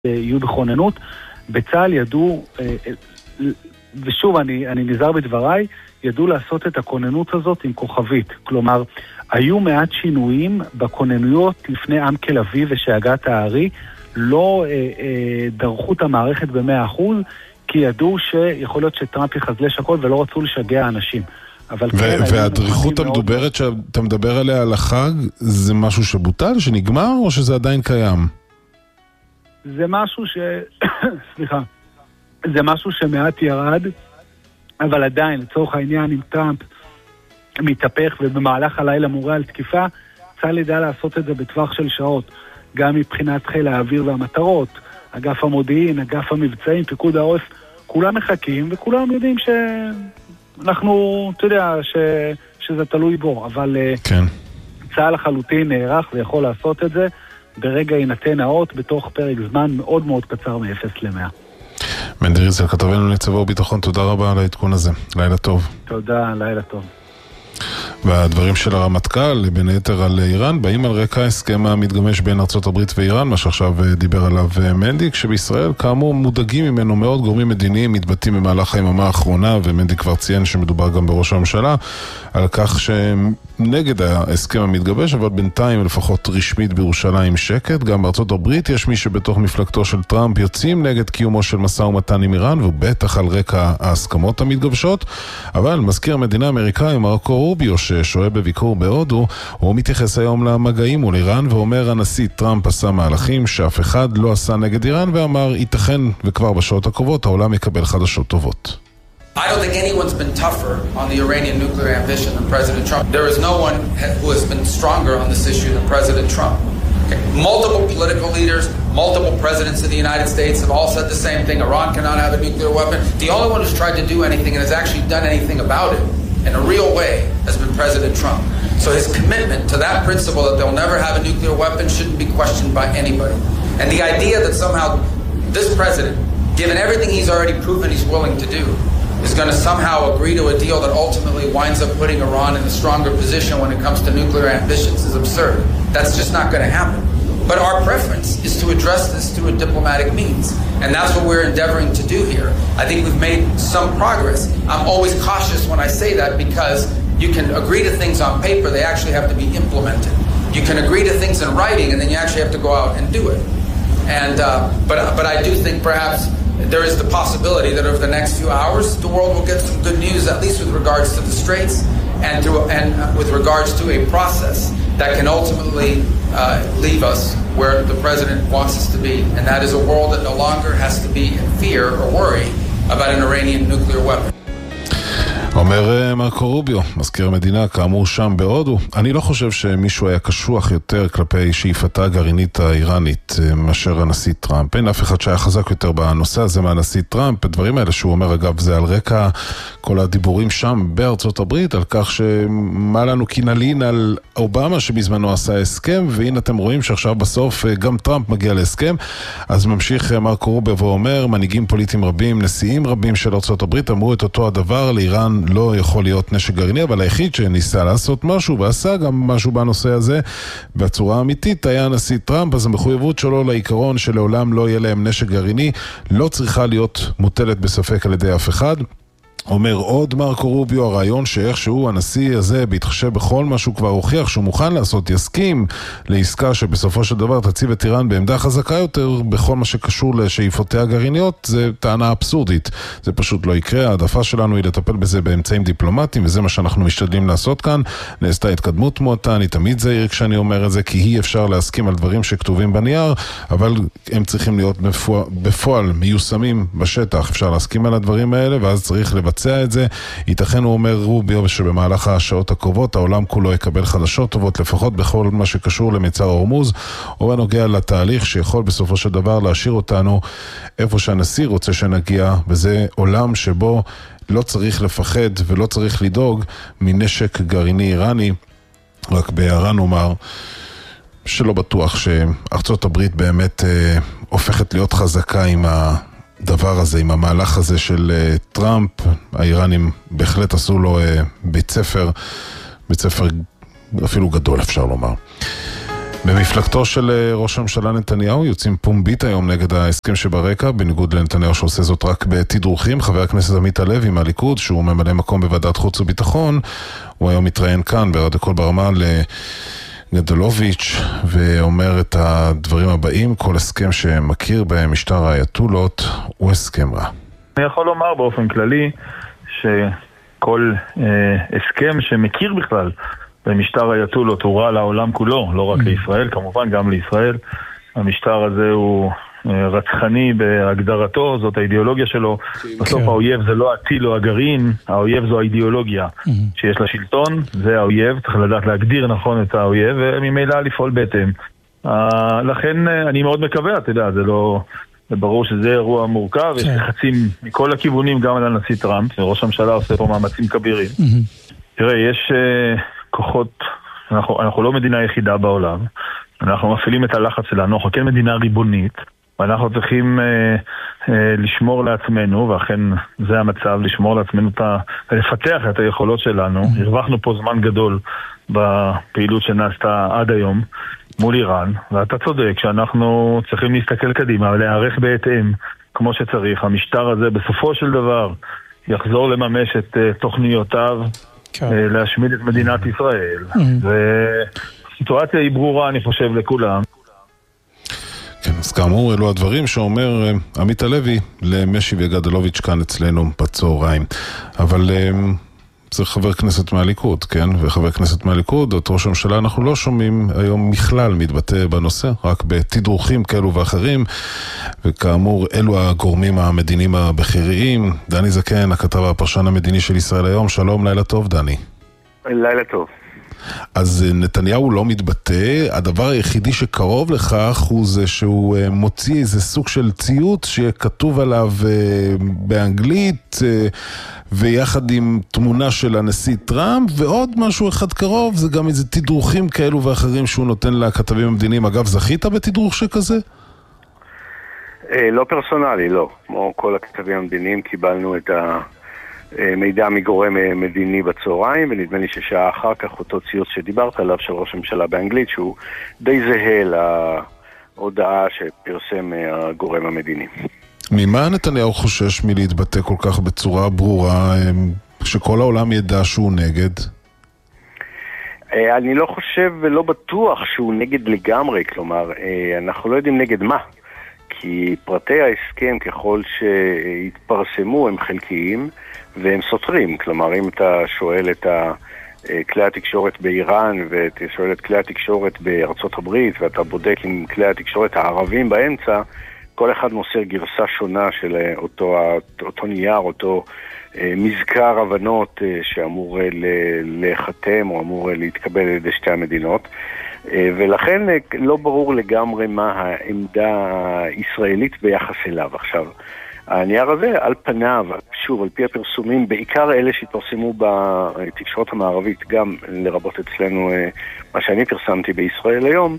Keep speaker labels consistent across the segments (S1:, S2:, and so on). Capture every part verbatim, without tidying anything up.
S1: יהיו בכוננות. בצה"ל ידעו, ושוב אני, אני נזהר בדבריי, ידעו לעשות את הכוננות הזאת עם כוכבית. כלומר, היו מעט שינויים בכוננויות לפני עמקל אביב ושאגת הארי, לא אה, אה, דרכו את המערכת ב-מאה אחוז, כי ידעו שיכול להיות שטראמפ יחזלש הכל ולא רצו לשגע אנשים. אבל
S2: ו-
S1: כן,
S2: והדריכות המדוברת מאוד... שאתה מדבר עליה על החג, זה משהו שבוטל, שנגמר, או שזה עדיין קיים?
S1: זה משהו ש... סליחה. זה משהו שמעט ירד, אבל עדיין, לצורך העניין, אם טראמפ מתהפך ובמהלך הלילה מורה על תקיפה, צה"ל ידע לעשות את זה בטווח של שעות, גם מבחינת חיל האוויר והמטרות, אגף המודיעין, אגף המבצעים, פיקוד העורף, כולם מחכים, וכולם יודעים שאנחנו, אתה יודע, ש... שזה תלוי בו, אבל
S2: כן.
S1: צה"ל לחלוטין נערך ויכול לעשות את זה, ברגע ינתן האות בתוך פרק זמן מאוד מאוד קצר מ-אפס למאה.
S2: מנדי ריזל, כתבנו לצבא וביטחון, תודה רבה על העדכון הזה. לילה טוב.
S1: תודה, לילה טוב.
S2: והדברים של הרמטכ"ל, בין היתר על איראן, באים על רקע הסכם המתגמש בין ארצות הברית ואיראן, מה שעכשיו דיבר עליו מנדי, כשבישראל כאמור מודאגים ממנו מאוד, גורמים מדיניים מתבטאים במהלך היממה האחרונה, ומנדי כבר ציין שמדובר גם בראש הממשלה, על כך שנגד ההסכם המתגבש, אבל בינתיים לפחות רשמית בירושלים שקט. גם בארצות הברית יש מי שבתוך מפלגתו של טראמפ יוצאים נגד קיומו של משא ומתן עם איראן, ובטח על רקע ההסכמות המתגבשות. אבל מזכיר המדינה האמריקאי מרקו רוביו, ששוהה בביקור בהודו, הוא מתייחס היום למגעים מול איראן, ואומר הנשיא טראמפ עשה מהלכים שאף אחד לא עשה נגד איראן, ואמר ייתכן וכבר בשעות הקרובות העולם יקבל חדשות טובות.
S3: I don't think anyone's been tougher on the Iranian nuclear ambition than President Trump. There is no one who has been stronger on this issue than President Trump. Okay. Multiple political leaders, multiple presidents of the United States have all said the same thing. Iran cannot have a nuclear weapon. The only one who's tried to do anything and has actually done anything about it in a real way has been President Trump. So his commitment to that principle that they'll never have a nuclear weapon shouldn't be questioned by anybody. And the idea that somehow this president, given everything he's already proven he's willing to do, is going to somehow agree to a deal that ultimately winds up putting Iran in a stronger position when it comes to nuclear ambitions is absurd. That's just not going to happen. But our preference is to address this through a diplomatic means. And that's what we're endeavoring to do here. I think we've made some progress. I'm always cautious when I say that because you can agree to things on paper, they actually have to be implemented. You can agree to things in writing and then you actually have to go out and do it. And uh, but but I do think perhaps there is the possibility that over the next few hours the world will get some good news, at least with regards to the Straits and to and with regards to a process that can ultimately uh, leave us where the president wants us to be, and that is a world that no longer has to be in fear or worry about an Iranian nuclear weapon.
S2: אומר מרקו רוביו, מזכיר המדינה, כאמור שם בהודו. אני לא חושב שמישהו היה קשוח יותר כלפי שאיפתה הגרעינית האיראנית מאשר הנשיא טראמפ. אין אף אחד שהיה חזק יותר בנושא הזה מהנשיא טראמפ. הדברים האלה שהוא אומר, אגב, זה על רקע כל הדיבורים שם בארצות הברית, על כך שמה לנו כנלין על אובמה שבזמנו עשה הסכם, והנה אתם רואים שעכשיו בסוף גם טראמפ מגיע להסכם. אז ממשיך מרקו רוביו ואומר, מנהיגים פוליטיים רבים, נשיאים רבים של ארצות הברית אמרו את אותו הדבר, לאיראן לא יכול להיות נשק גרעיני, אבל היחיד שניסה לעשות משהו ועשה גם משהו בנושא הזה בצורה אמיתית היה הנשיא טראמפ. אז המחויבות שלו לעיקרון שלעולם לא יהיה להם נשק גרעיני לא צריכה להיות מוטלת בספק על ידי אף אחד. אומר עוד מרקו רוביו, הרעיון שאיכשהו הנשיא הזה, בהתחשב בכל מה שהוא כבר הוכיח שהוא מוכן לעשות, יסכים לעסקה שבסופו של דבר תציב את איראן בעמדה חזקה יותר בכל מה שקשור לשאיפותיה הגרעיניות, זה טענה אבסורדית. זה פשוט לא יקרה. העדפה שלנו היא לטפל בזה באמצעים דיפלומטיים, וזה מה שאנחנו משתדלים לעשות כאן. נעשתה התקדמות מועטה, אני תמיד זהיר כשאני אומר את זה, כי אי אפשר להסכים על דברים שכתובים בנייר, אבל הם צריכים להיות בפועל, בפועל מיושמים בשטח. אפשר להסכים על הדברים האלה, ואז צריך לבצע את זה. ייתכן, הוא אומר רוביו, שבמהלך השעות הקרובות העולם כולו יקבל חדשות טובות, לפחות בכל מה שקשור למצר הורמוז, או בנוגע לתהליך שיכול בסופו של דבר להשאיר אותנו איפה שהנשיא רוצה שנגיע, וזה עולם שבו לא צריך לפחד ולא צריך לדאוג מנשק גרעיני איראני. רק בהערה נאמר שלא בטוח שארצות הברית באמת אה, הופכת להיות חזקה עם ה... דבר הזה, עם המהלך הזה של uh, טראמפ. האיראנים בהחלט עשו לו uh, בית ספר, בית ספר אפילו גדול אפשר לומר. במפלגתו של ראש הממשלה נתניהו יוצאים פומבית היום נגד ההסכם שברקע, בניגוד לנתניהו שעושה זאת רק בתדרוכים. חבר הכנסת עמית הלוי מהליכוד, שהוא ממלא מקום בוועדת חוץ וביטחון, הוא היום מתראיין כאן ברדיו קול ברמה לגדלוביץ' ואומר את הדברים הבאים: כל הסכם שמכיר בהם משטר האייתולות הוא הסכם רע.
S4: אני יכול לומר באופן כללי שכל אה, הסכם שמכיר בכלל במשטר האייתולות הוא רע לעולם כולו, לא רק לישראל, כמובן גם לישראל. המשטר הזה הוא רצחני בהגדרתו, זאת האידיאולוגיה שלו. בסוף האויב זה לא הטיל או הגרעין, האויב זו האידיאולוגיה שיש לה שלטון, זה האויב, צריך לדעת להגדיר נכון את האויב, וממילא לפעול בהתאם. לכן אני מאוד מקווה, אתה יודע, זה לא... זה ברור שזה אירוע מורכב, יש לחצים מכל הכיוונים גם על הנשיא טראמפ, וראש הממשלה עושה פה מאמצים כבירים. תראה, יש כוחות, אנחנו, אנחנו לא מדינה יחידה בעולם, אנחנו מפעילים את הלחץ שלנו, אנחנו כן מדינה ריבונית, ואנחנו צריכים אה, אה, לשמור לעצמנו, ואכן זה המצב, לשמור לעצמנו, את ה, לפתח את היכולות שלנו. הרווחנו פה זמן גדול בפעילות שנעשתה עד היום מול איראן, ואתה צודק שאנחנו צריכים להסתכל קדימה ולהערך בהתאם כמו שצריך. המשטר הזה בסופו של דבר יחזור לממש את uh, תוכניותיו, כן. uh, להשמיד את מדינת ישראל. Mm-hmm. והסיטואציה היא ברורה, אני חושב, לכולם.
S2: כן, אז כאמור, אלו הדברים שאומר uh, עמית הלוי למשי וגדלוביץ' כאן אצלנו בצהריים. אבל... Uh, זה חבר כנסת מהליכוד, כן? וחבר כנסת מהליכוד, את ראש הממשלה אנחנו לא שומעים היום בכלל מתבטא בנושא, רק בתדרוכים כאלו ואחרים, וכאמור, אלו הגורמים המדיניים הבכיריים. דני זקן, הכתב הפרשן המדיני של ישראל היום, שלום, לילה טוב, דני.
S5: לילה טוב.
S2: אז נתניהו לא מתבטא, הדבר היחידי שקרוב לכך הוא זה שהוא מוציא איזה סוג של ציוץ שכתוב עליו באנגלית ויחד עם תמונה של הנשיא טראמפ, ועוד משהו אחד קרוב זה גם איזה תדרוכים כאלו ואחרים שהוא נותן לכתבים המדיניים. אגב, זכית בתדרוך שכזה?
S5: לא פרסונלי, לא. כמו כל הכתבים המדיניים קיבלנו את ה... מידע מגורם מדיני בצהריים, ונדמה לי ששעה אחר כך אותו ציוץ שדיברת עליו של ראש הממשלה באנגלית, שהוא די זהה להודעה שפרסם הגורם המדיני.
S2: ממה נתניהו חושש מלהתבטא כל כך בצורה ברורה, שכל העולם ידע שהוא נגד?
S5: אני לא חושב ולא בטוח שהוא נגד לגמרי, כלומר, אנחנו לא יודעים נגד מה. כי פרטי ההסכם ככל שהתפרסמו הם חלקיים והם סותרים. כלומר, אם אתה שואל את כלי התקשורת באיראן ואתה שואל את כלי התקשורת בארצות הברית ואתה בודק עם כלי התקשורת הערבים באמצע, כל אחד מוסר גרסה שונה של אותו, אותו נייר, אותו מזכר הבנות שאמור לחתם או אמור להתקבל על ידי שתי המדינות. ולכן לא ברור לגמרי מה העמדה הישראלית ביחס אליו. עכשיו, הנייר הזה על פניו, שוב, על פי הפרסומים, בעיקר אלה שהתפרסמו בתקשורת המערבית, גם לרבות אצלנו מה שאני פרסמתי בישראל היום,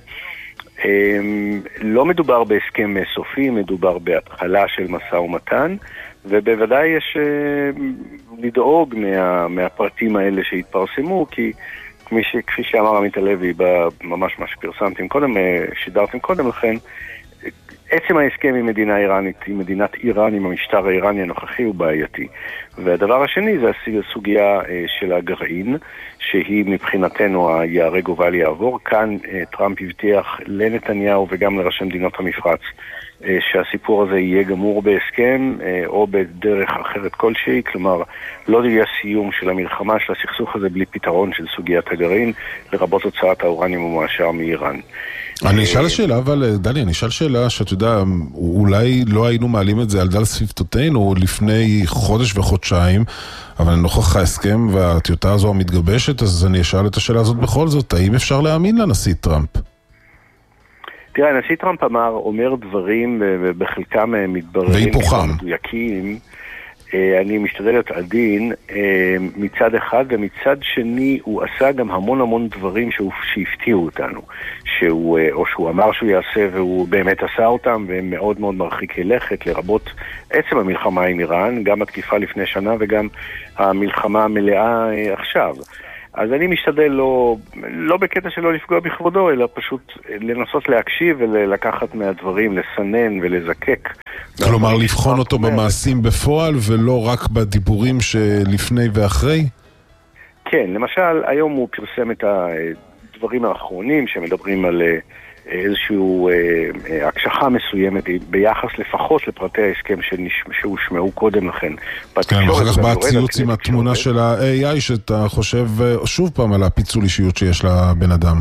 S5: לא מדובר בהסכם סופי, מדובר בהתחלה של משא ומתן, ובוודאי יש לדאוג מה, מהפרטים האלה שהתפרסמו, כי כפי שאמר עמית הלוי, ממש מה שפרסמתם קודם, שידרתם קודם לכן, עצם ההסכם עם מדינה איראנית, עם מדינת איראן, עם המשטר האיראני הנוכחי הוא בעייתי. והדבר השני זה הסוגיה של הגרעין, שהיא מבחינתנו היערג ובל יעבור. כאן טראמפ הבטיח לנתניהו וגם לראשי מדינות המפרץ שהסיפור הזה יהיה גמור בהסכם או בדרך אחרת כלשהי, כלומר לא יהיה סיום של המלחמה של הסכסוך הזה בלי פתרון של סוגיית הגרעין, לרבות הוצאת האורניום המועשר מאיראן.
S2: אני אשאל שאלה, אבל דני, אני אשאל שאלה שאתה יודע, אולי לא היינו מעלים את זה על דל שפתותינו לפני חודש וחודשיים, אבל נוכח ההסכם והטיוטה הזו המתגבשת, אז אני אשאל את השאלה הזאת בכל זאת, האם אפשר להאמין לנשיא טראמפ?
S5: תראה, הנשיא טראמפ אמר, אומר דברים, ובחלקם מתבררים מדויקים, אני משתדל להיות עדין מצד אחד, ומצד שני הוא עשה גם המון המון דברים שהפתיעו אותנו, שהוא, או שהוא אמר שהוא יעשה והוא באמת עשה אותם, והם מאוד מאוד מרחיקי לכת, לרבות עצם המלחמה עם איראן, גם התקיפה לפני שנה וגם המלחמה המלאה עכשיו. אז אני משתדל לא, לא בקטע שלא לפגוע בכבודו, אלא פשוט לנסות להקשיב ולקחת מהדברים, לסנן ולזקק.
S2: כלומר, לבחון אותו במעשים בפועל ולא רק בדיבורים שלפני ואחרי?
S5: כן, למשל, היום הוא פרסם את הדברים האחרונים שמדברים על איזשהו אה, הקשחה מסוימת ביחס לפחות לפרטי ההסכם שהושמעו קודם לכן.
S2: כן, ואחר כך בא ציוץ עם התמונה של ה-איי איי שאתה חושב שוב פעם על הפיצול אישיות שיש לבן אדם.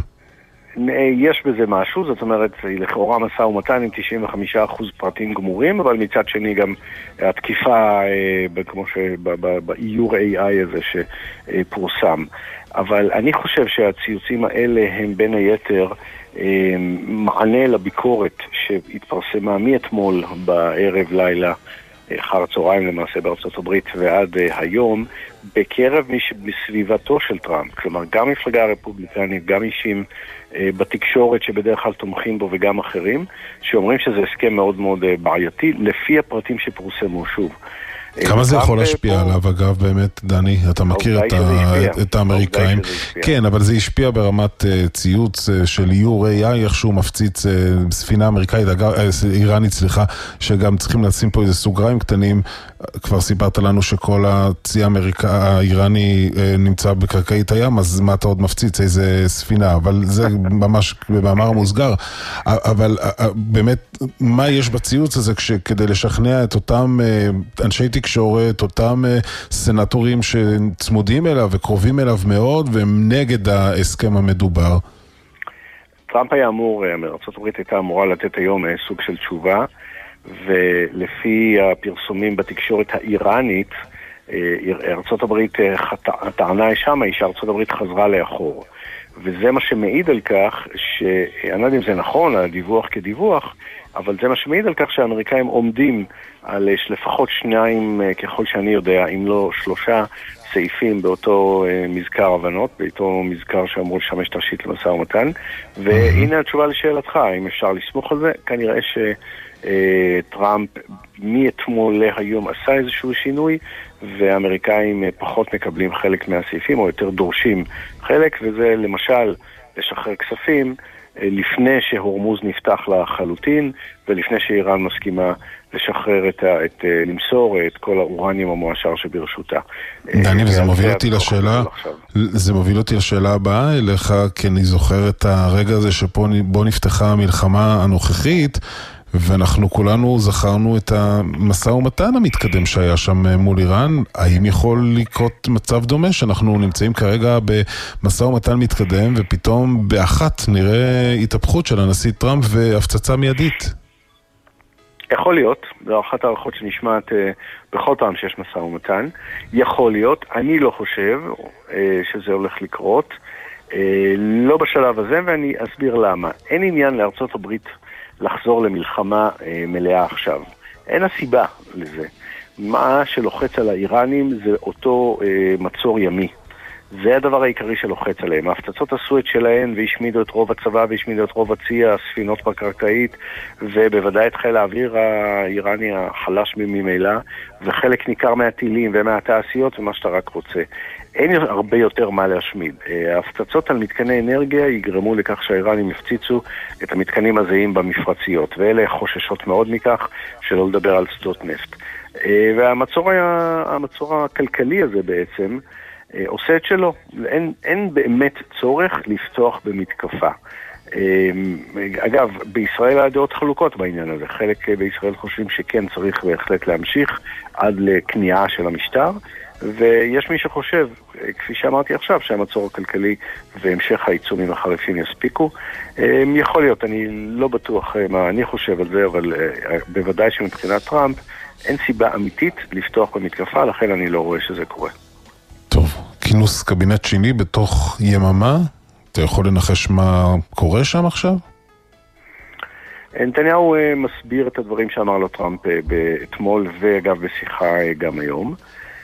S5: יש בזה משהו, זאת אומרת, לכאורה משא ומתן עם תשעים וחמישה אחוז פרטים גמורים, אבל מצד שני גם התקיפה, כמו שבאיור איי איי הזה שפורסם. אבל אני חושב שהציוצים האלה הם בין היתר מענה לביקורת שהתפרסמה מאתמול בערב לילה, אחר הצהריים למעשה בארצות הברית ועד היום, בקרב מי שבסביבתו של טראמפ, כלומר גם מפלגה הרפובליקנית, גם אישים בתקשורת שבדרך כלל תומכים בו וגם אחרים, שאומרים שזה הסכם מאוד מאוד בעייתי, לפי הפרטים שפורסמו שוב.
S2: כמה זה יכול להשפיע עליו, אגב, באמת, דני? אתה מכיר את האמריקאים. כן, אבל זה השפיע ברמת ציוץ של איור איי איי, איכשהו מפציץ ספינה אמריקאית, איראנית, סליחה, שגם צריכים לשים פה איזה סוגריים קטנים. כבר סיפרת לנו שכל הצי האיראני נמצא בקרקעית הים, אז מה אתה עוד מפציץ? איזה ספינה? אבל זה ממש במאמר מוסגר. אבל באמת, מה יש בציוץ הזה כדי לשכנע את אותם אנשי תקשורת, אותם סנטורים שצמודים אליו וקרובים אליו מאוד, והם נגד ההסכם המדובר?
S5: טראמפ היה אמור, ארצות הברית הייתה אמורה לתת היום סוג של תשובה, ולפי הפרסומים בתקשורת האיראנית, ארצות הברית, הטענה שם היא שארצות הברית חזרה לאחור. וזה מה שמעיד על כך, שאני לא יודע אם זה נכון, הדיווח כדיווח, אבל זה מה שמעיד על כך שהאמריקאים עומדים על לפחות שניים, ככל שאני יודע, אם לא שלושה סעיפים באותו מזכר הבנות, באותו מזכר שאמור לשמש תשתית למשא ומתן, והנה התשובה לשאלתך, אם אפשר לסמוך על זה, כנראה שטראמפ מאתמול להיום עשה איזשהו שינוי, והאמריקאים פחות מקבלים חלק מהסעיפים, או יותר דורשים חלק, וזה למשל לשחרר כספים, לפני שהורמוז נפתח לחלוטין, ולפני שאיראן מסכימה לשחרר את ה... את, למסור את כל האורניום המואשר שברשותה.
S2: דני, וזה מוביל אותי לשאלה, זה מוביל אותי לשאלה הבאה אליך, כי אני זוכר את הרגע הזה שבו נפתחה המלחמה הנוכחית, ואנחנו כולנו זכרנו את המשא ומתן המתקדם שהיה שם מול איראן. האם יכול לקרות מצב דומה שאנחנו נמצאים כרגע במשא ומתן מתקדם ופתאום באחת נראה התהפכות של הנשיא טראמפ והפצצה מיידית?
S5: יכול להיות, זו אחת הערכות שנשמעת בכל פעם שיש משא ומתן. יכול להיות, אני לא חושב שזה הולך לקרות, לא בשלב הזה, ואני אסביר למה. אין עניין לארצות הברית לחזור למלחמה אה, מלאה עכשיו. אין הסיבה לזה. מה שלוחץ על האיראנים זה אותו אה, מצור ימי. זה הדבר העיקרי שלוחץ עליהם. ההפצצות עשו את שלהן והשמידו את רוב הצבא והשמידו את רוב הצי, הספינות בקרקעית, ובוודאי את חיל האוויר האיראני החלש ממילא, וחלק ניכר מהטילים ומהתעשיות ומה שאתה רק רוצה. אין הרבה יותר מה להשמיד. ההפצצות על מתקני אנרגיה יגרמו לכך שהאיראנים יפציצו את המתקנים הזהים במפרציות, ואלה חוששות מאוד מכך, שלא לדבר על שדות נפט. והמצור היה, המצור הכלכלי הזה בעצם, עושה את שלו. אין, אין באמת צורך לפתוח במתקפה. אגב, בישראל הדעות חלוקות בעניין הזה. חלק בישראל חושבים שכן צריך בהחלט להמשיך עד לקניעה של המשטר, ויש מי שחושב, כפי שאמרתי עכשיו, שהמצור הכלכלי והמשך העיצומים החריפים יספיקו. יכול להיות, אני לא בטוח מה אני חושב על זה, אבל בוודאי שמבחינת טראמפ אין סיבה אמיתית לפתוח במתקפה, לכן אני לא רואה שזה קורה.
S2: טוב, כינוס קבינט שני בתוך יממה, אתה יכול לנחש מה קורה שם עכשיו?
S5: נתניהו מסביר את הדברים שאמר לו טראמפ אתמול, ואגב בשיחה גם היום.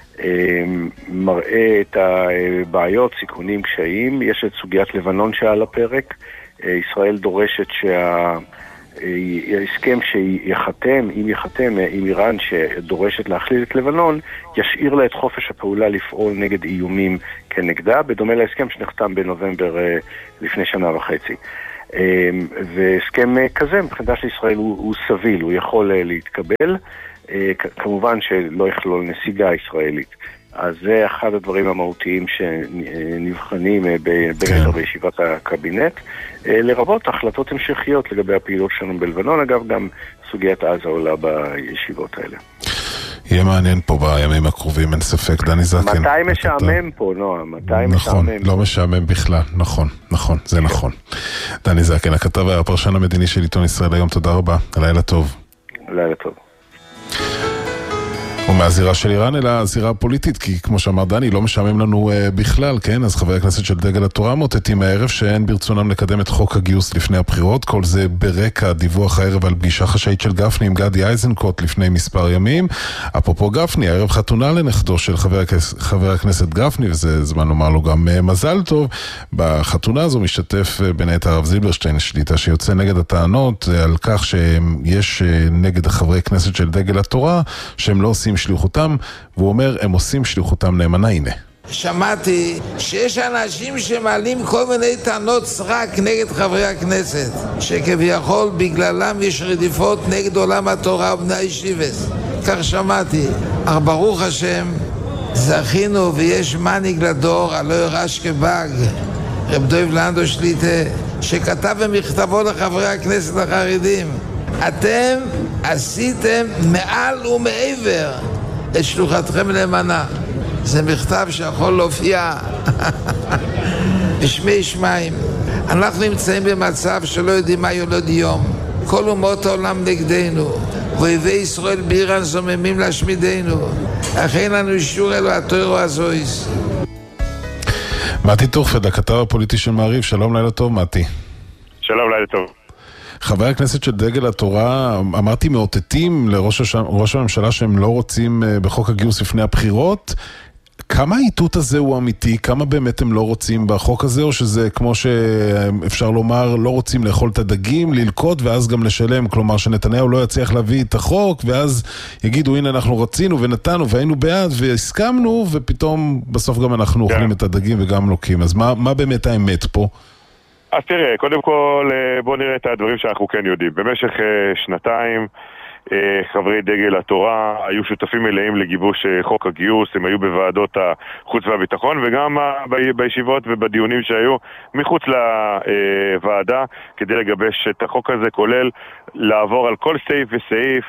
S5: מראה את הבעיות, סיכונים, קשיים. יש את סוגיית לבנון שעל הפרק. ישראל דורשת ההסכם שיחתם, אם יחתם עם איראן שדורשת להכליל את לבנון, ישאיר לה את חופש הפעולה לפעול נגד איומים כנגדה, בדומה להסכם שנחתם בנובמבר לפני שנה וחצי. והסכם כזה מבחינתה של ישראל הוא, הוא סביל, הוא יכול להתקבל, כמובן שלא יכלול נסיגה ישראלית. אז זה אחד הדברים המהותיים שנבחנים בין היתר בישיבת הקבינט, לרבות החלטות המשכיות לגבי הפעילות שלנו בלבנון, אגב גם סוגיית עזה עולה בישיבות האלה.
S2: יהיה מעניין פה בימים הקרובים, אין ספק. דני זקן.
S5: מתי משעמם פה, נועם? מתי משעמם?
S2: נכון, לא משעמם בכלל, נכון, נכון, זה נכון. דני זקן, הכתב הפרשן המדיני של עיתון ישראל היום, תודה רבה, לילה טוב.
S5: לילה טוב.
S2: ומהזירה של איראן אלא הזירה הפוליטית, כי כמו שאמר דני, לא משעמם לנו uh, בכלל, כן? אז חברי הכנסת של דגל התורה מוטטים הערב שאין ברצונם לקדם את חוק הגיוס לפני הבחירות, כל זה ברקע דיווח הערב על פגישה חשאית של גפני עם גדי איזנקוט לפני מספר ימים. אפרופו גפני, הערב חתונה לנכדו של חבר, חבר הכנסת גפני, וזה זמן לומר לו גם uh, מזל טוב. בחתונה הזו משתתף uh, בין היתר הרב זילברשטיין, שליטה שיוצא נגד הטענות uh, על כך שיש uh, נגד החברי כנסת של דגל התורה שהם לא עושים שליחותם, והוא אומר, הם עושים שליחותם נאמנה. הנה.
S6: שמעתי שיש אנשים שמעלים כל מיני טענות סרק נגד חברי הכנסת, שכביכול בגללם יש רדיפות נגד עולם התורה ובני הישיבות. כך שמעתי. אך ברוך השם, זכינו ויש מנהיג לדור, הלא ירש כבג, רב דב לנדו שליטה, שכתב במכתבו לחברי הכנסת החרדים, אתם עשיתם מעל ומעבר את שלוחתכם נאמנה. זה מכתב שיכול להופיע בשמי שמיים. אנחנו נמצאים במצב שלא יודעים מה יולד יום. כל אומות העולם נגדנו, ואויבי ישראל באיראן זוממים להשמידנו. אך אין לנו אישור אלו התורה הזויס.
S2: מתי טורפד, הכתב הפוליטי של מעריב, שלום, לילה טוב מתי.
S7: שלום, לילה טוב.
S2: חבר הכנסת של דגל התורה, אמרתי מאותתים לראש הש... ראש הממשלה שהם לא רוצים בחוק הגיוס לפני הבחירות. כמה האיתות הזה הוא אמיתי? כמה באמת הם לא רוצים בחוק הזה? או שזה כמו שאפשר לומר, לא רוצים לאכול את הדגים, ללקוט ואז גם לשלם? כלומר שנתניהו לא יצליח להביא את החוק ואז יגידו, הנה אנחנו רצינו ונתנו והיינו בעד והסכמנו, ופתאום בסוף גם אנחנו אוכלים את הדגים וגם לוקים. אז מה, מה באמת האמת פה?
S7: אז תראה, קודם כל בוא נראה את הדברים שאנחנו כן יודעים. במשך שנתיים חברי דגל התורה היו שותפים מלאים לגיבוש חוק הגיוס, הם היו בוועדות החוץ והביטחון וגם בישיבות ובדיונים שהיו מחוץ לוועדה כדי לגבש את החוק הזה, כולל לעבור על כל סעיף וסעיף,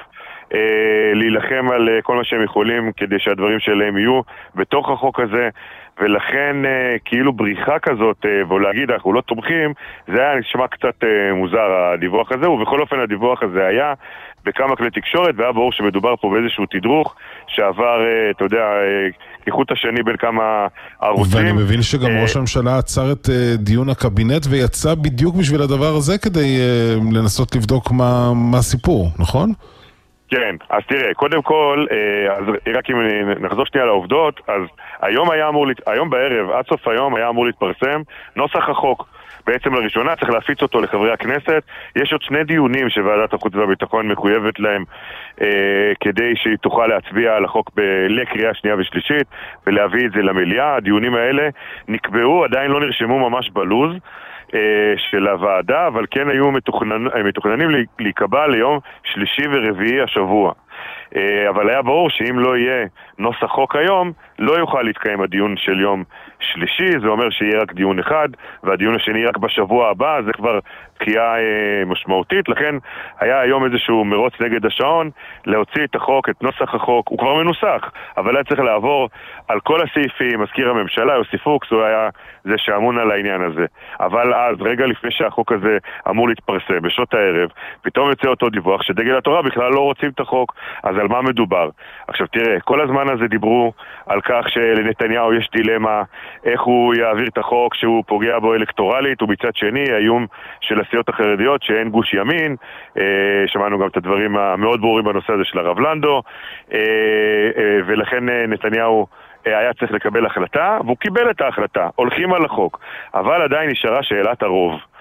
S7: להילחם על כל מה שהם יכולים כדי שהדברים שלהם יהיו בתוך החוק הזה. ולכן כאילו בריחה כזאת ולהגיד אנחנו לא תומכים, זה היה נשמע קצת מוזר הדיווח הזה, ובכל אופן הדיווח הזה היה בכמה כלי תקשורת, והיה ברור שמדובר פה באיזשהו תדרוך שעבר, אתה יודע, כחוט השני בין כמה ערוצים.
S2: ואני מבין שגם ראש הממשלה עצר את דיון הקבינט ויצא בדיוק בשביל הדבר הזה כדי לנסות לבדוק מה, מה הסיפור, נכון?
S7: כן, אז תראה, קודם כל, אז רק אם נחזור שנייה לעובדות, אז היום היה אמור, היום בערב, עד סוף היום היה אמור להתפרסם נוסח החוק. בעצם לראשונה צריך להפיץ אותו לחברי הכנסת. יש עוד שני דיונים שוועדת החוץ והביטחון מחויבת להם אה, כדי שהיא תוכל להצביע על החוק ב- לקריאה שנייה ושלישית ולהביא את זה למליאה. הדיונים האלה נקבעו, עדיין לא נרשמו ממש בלוז של הוועדה, אבל כן היו מתוכנן, מתוכננים להיקבע ליום שלישי ורביעי השבוע. אבל היה ברור שאם לא יהיה נוסח חוק היום, לא יוכל להתקיים הדיון של יום שלישי, זה אומר שיהיה רק דיון אחד, והדיון השני רק בשבוע הבא, זה כבר דחייה משמעותית, לכן היה היום איזשהו מרוץ נגד השעון, להוציא את החוק, את נוסח החוק, הוא כבר מנוסח, אבל היה צריך לעבור על כל הסעיפים, מזכיר הממשלה, יוסי פוקס, הוא היה זה שאמון על העניין הזה. אבל אז, רגע לפני שהחוק הזה אמור להתפרסם, בשעות הערב, פתאום יוצא אותו דיווח שדגל התורה בכלל לא רוצים את החוק, אז על מה מדובר? עכשיו תראה, כל הזמן הזה דיברו על כך שלנתניהו יש דילמה איך הוא יעביר את החוק שהוא פוגע בו אלקטורלית, ומצד שני האיום של הסיעות החרדיות שאין גוש ימין, אה, שמענו גם את הדברים המאוד ברורים בנושא הזה של הרב לנדו, אה, אה, ולכן אה, נתניהו היה צריך לקבל החלטה, והוא קיבל את ההחלטה, הולכים על החוק, אבל עדיין נשארה שאלת הרוב.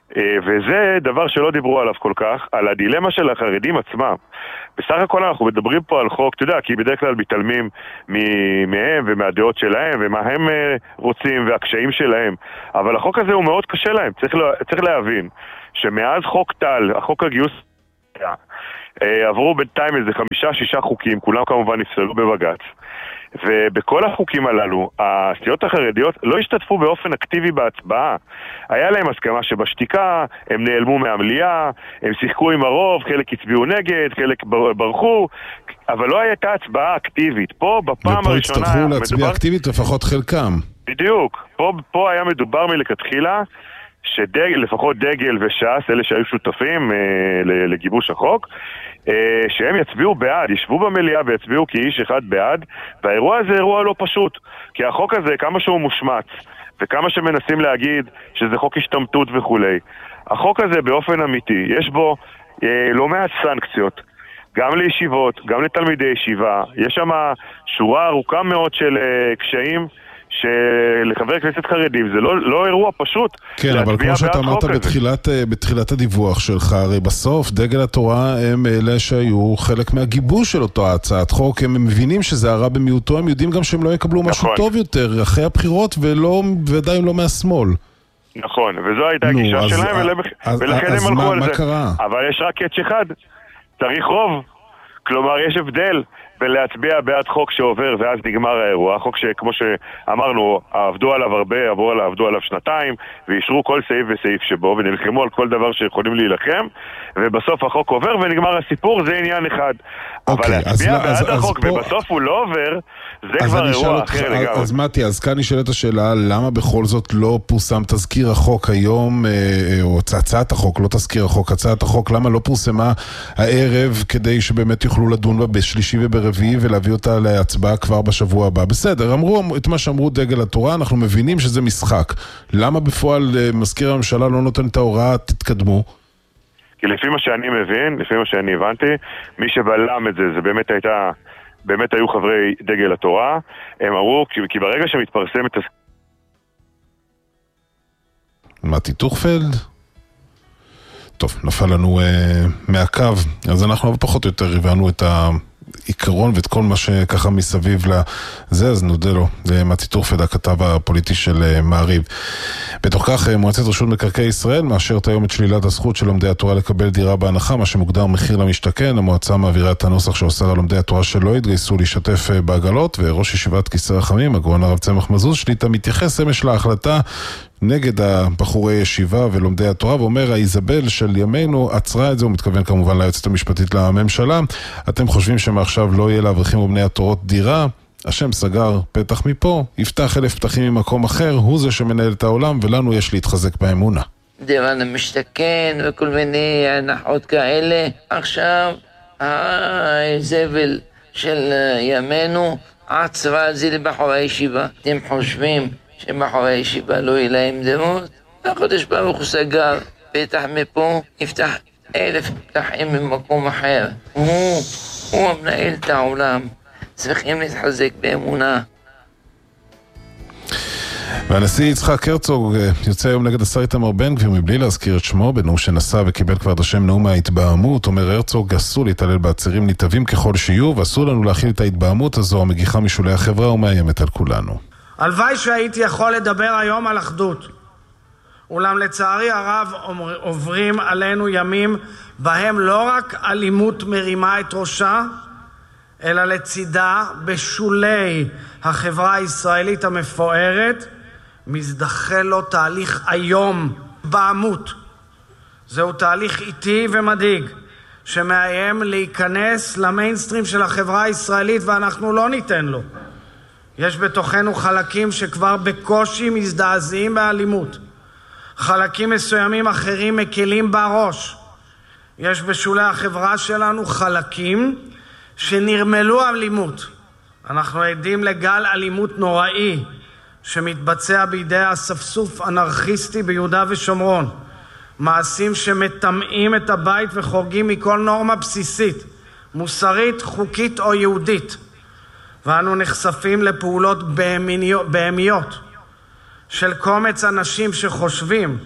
S7: וזה דבר שלא דיברו עליו כל כך, על הדילמה של החרדים עצמם. בסך הכל אנחנו מדברים פה על חוק, אתה יודע, כי בדרך כלל מתעלמים מהם ומהדעות שלהם ומה הם רוצים והקשיים שלהם. אבל החוק הזה הוא מאוד קשה להם. צריך, צריך להבין שמאז חוק טל, החוק הגיוס, עברו בינתיים איזה חמישה, שישה חוקים, כולם כמובן נפסלו בבג"ץ. ובכל החוקים הללו, הסיעות החרדיות לא השתתפו באופן אקטיבי בהצבעה. היה להם הסכמה שבשתיקה, הם נעלמו מהמליאה, הם שיחקו עם הרוב, חלק הצביעו נגד, חלק ברחו, אבל לא הייתה הצבעה אקטיבית. פה בפעם
S2: ופה
S7: הראשונה...
S2: ופה הצטרכו להצביע מדובר... אקטיבית, לפחות חלקם.
S7: בדיוק. פה, פה היה מדובר מלכתחילה, שלפחות דגל וש"ס, אלה שהיו שותפים אה, לגיבוש החוק, אה, שהם יצביעו בעד, ישבו במליאה ויצביעו כאיש אחד בעד, והאירוע הזה אירוע לא פשוט, כי החוק הזה, כמה שהוא מושמץ, וכמה שמנסים להגיד שזה חוק השתמטות וכולי, החוק הזה באופן אמיתי, יש בו אה, לא מעט סנקציות, גם לישיבות, גם לתלמידי ישיבה, יש שם שורה ארוכה מאוד של אה, קשיים, שלחבר כנסת חרדים זה לא, לא אירוע פשוט.
S2: כן, אבל כמו שאתה אמרת בתחילת, בתחילת הדיווח שלך, הרי בסוף דגל התורה הם אלה שהיו חלק מהגיבוש של אותו הצעת חוק, הם מבינים שזה הרע במיעוטו, הם יודעים גם שהם לא יקבלו משהו נכון. טוב יותר אחרי הבחירות ולא, ודאי לא מהשמאל.
S7: נכון, וזו הייתה הגישה נו, שלהם אז, ולכן אז, הם
S2: אז
S7: הלכו
S2: מה,
S7: על
S2: מה
S7: זה.
S2: קרה?
S7: אבל יש רק קאץ' אחד, צריך רוב. כלומר, יש הבדל ולהצביע בעד חוק שעובר ואז נגמר האירוע. חוק שכמו שאמרנו, עבדו עליו הרבה, עבדו עליו, עבדו עליו שנתיים, וישרו כל סעיף וסעיף שבו, ונלחמו על כל דבר שיכולים להילחם, ובסוף החוק עובר ונגמר הסיפור, זה עניין אחד.
S2: אוקיי,
S7: אבל להצביע
S2: אז,
S7: בעד
S2: אז,
S7: החוק
S2: אז
S7: ובסוף פה... הוא לא עובר, זה כבר אירוע אחר
S2: אז,
S7: לגמרי.
S2: אז מתי, אז כאן נשאלת השאלה, למה בכל זאת לא פורסם תזכיר החוק היום, או הצעת החוק, לא תזכיר החוק, הצעת החוק, למה לא פורסמה הערב כדי שבאמת יוכלו לדון בה בשלישי וברביעי ולהביא אותה להצבעה כבר בשבוע הבא? בסדר, אמרו את מה שאמרו דגל התורה, אנחנו מבינים שזה משחק. למה בפועל מזכיר הממשלה לא נותן את ההוראה, תתקדמו?
S7: כי לפי מה שאני מבין, לפי מה שאני הבנתי, מי שבלם את זה, זה באמת הייתה, באמת היו חברי דגל התורה, הם אמרו, כי, כי ברגע שמתפרסם את...
S2: מתי טוכפלד? טוב, נפל לנו אה, מהקו, אז אנחנו פחות או יותר הבנו את העיקרון ואת כל מה שככה מסביב לזה, אז נודה לו, זה מתי טוכפלד, הכתב הפוליטי של אה, מעריב. בתוך כך, מועצת רשות מקרקעי ישראל מאשרת היום את שלילת הזכות של לומדי התורה לקבל דירה בהנחה, מה שמוגדר מחיר למשתכן. המועצה מעבירה את הנוסח שאוסר על לומדי התורה שלא התגייסו להשתתף בעגלות, וראש ישיבת כיסא רחמים, הגאון הרב צמח מזוז שליטה, מתייחס אמש להחלטה נגד הבחורי ישיבה ולומדי התורה, ואומר, האיזבל של ימינו עצרה את זה, הוא מתכוון כמובן ליועצת המשפטית לממשלה. אתם חושבים שמעכשיו לא יהיה לאברכים ובני התורות דירה? השם סגר פתח מפה, יפתח אלף פתחים ממקום אחר, הוא זה שמנהל את העולם, ולנו יש להתחזק באמונה.
S8: דירה למשתכן וכל מיני הנחות כאלה. עכשיו הזבל של ימינו עצרה את זה לבחורי הישיבה. אתם חושבים שבחורי הישיבה לא יהיה להם דירות? החודש ברוך הוא סגר פתח מפה, יפתח אלף פתחים ממקום אחר. הוא, הוא המנהל את העולם. צריכים להתחזק באמונה.
S2: והנשיא יצחק הרצוג יוצא היום נגד השר איתמר בן גביר מבלי להזכיר את שמו, בנאום שנשא וקיבל כבר את השם נאום ההתבהמות. אומר הרצוג, אסור להתעלל בעצירים ניטבים ככל שיהיו, ואסור לנו להכיל את ההתבהמות הזו המגיחה משולי החברה ומאיימת על כולנו.
S9: הלוואי שהייתי יכול לדבר היום על אחדות, אולם לצערי הרב עוברים עלינו ימים בהם לא רק אלימות מרימה את ראשה, אלא לצידה בשולי החברה הישראלית המפוארת מזדחל לו תהליך היום בעמות. זהו תהליך איטי ומדאיג שמאיים להיכנס למיינסטרים של החברה הישראלית, ואנחנו לא ניתן לו. יש בתוכנו חלקים שכבר בקושי מזדעזעים באלימות. חלקים מסוימים אחרים מקלים בראש. יש בשולי החברה שלנו חלקים שנרמלו אלימות. אנחנו עדים לגל אלימות נוראי שמתבצע בידי הספסוף אנרכיסטי ביהודה ושומרון. מעשים שמטמאים את הבית וחורגים מכל נורמה בסיסית, מוסרית, חוקית או יהודית. ואנו נחשפים לפעולות בהמיות של קומץ אנשים שחושבים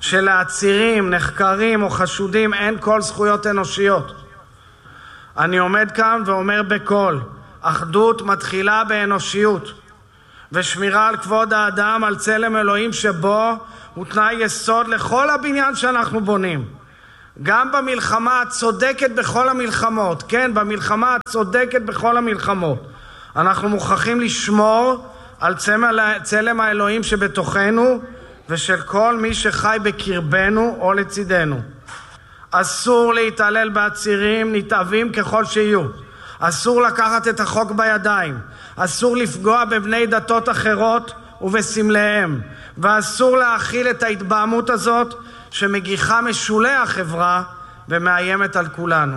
S9: שלעצירים, נחקרים או חשודים אין כל זכויות אנושיות. אני עומד כאן ואומר בקול, אחדות מתחילה באנושיות, ושמירה על כבוד האדם, על צלם אלוהים שבו, הוא תנאי יסוד לכל הבניין שאנחנו בונים. גם במלחמה הצודקת בכל המלחמות, כן, במלחמה הצודקת בכל המלחמות, אנחנו מוכרחים לשמור על צלם האלוהים שבתוכנו, ושל כל מי שחי בקרבנו או לצידנו. אסור להתעלל בעצירים, נתעבים ככל שיהיו. אסור לקחת את החוק בידיים. אסור לפגוע בבני דתות אחרות ובסמליהם. ואסור להכיל את ההתבהמות הזאת שמגיחה משולי החברה ומאיימת על כולנו.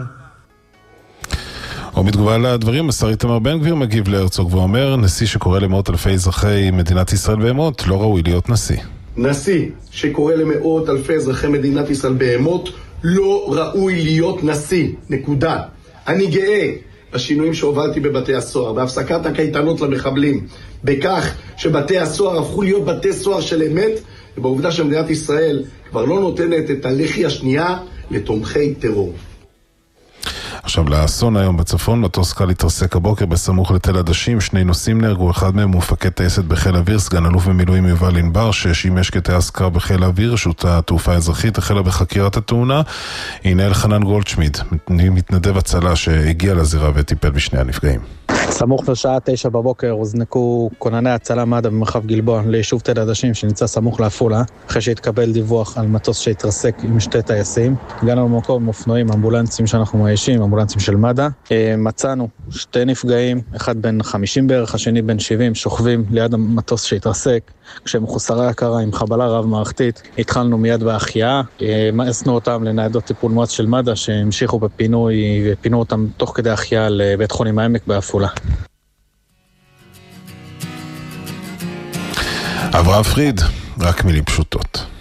S2: ובתגובה לדברים, השר איתמר בן גביר מגיב להרצוג ואומר, נשיא שקורא למאות אלפי אזרחי מדינת ישראל בהמות לא ראוי להיות נשיא.
S10: נשיא שקורא למאות אלפי אזרחי מדינת ישראל בהמות לא ראוי להיות נשיא, נקודה. אני גאה בשינויים שהובלתי בבתי הסוהר, בהפסקת הקייטנות למחבלים, בכך שבתי הסוהר הפכו להיות בתי סוהר של אמת, ובעובדה שמדינת ישראל כבר לא נותנת את הלחי השנייה לתומכי טרור.
S2: עכשיו לאסון היום בצפון, מטוס קל התרסק הבוקר בסמוך לתל עדשים, שני נוסעים נהרגו, אחד מהם הוא מפקד טייסת בחיל האוויר, סגן אלוף במילואים יובל ענבר, ששימש כטייס קרב בחיל האוויר, רשות התעופה האזרחית החלה בחקירת התאונה. הנה אלחנן גולדשמיד, מתנדב הצלה שהגיע לזירה וטיפל בשני הנפגעים.
S11: סמוך לשעה תשע בבוקר הוזנקו כונני הצלה מד"א במרחב גלבוע ליישוב תל עדשים שנמצא סמוך לעפולה, אחרי שהתקבל דיווח על מטוס שהתרסק עם שתי טייסים. הגענו למקום אופנועים, אמבולנסים שאנחנו מאיישים, אמבולנסים של מד"א. מצאנו שתי נפגעים, אחד בן חמישים בערך, השני בן שבעים, שוכבים ליד המטוס שהתרסק, כשמחוסרי הכרה עם חבלה רב מערכתית. התחלנו מיד בהחייאה, מאסנו אותם לניידות טיפול נמרץ של מד"א שהמשיכו בפינוי ופינו אותם תוך כדי החייאה לבית חולים העמק בעפולה.
S2: אברהם פריד, רק מילים פשוטות.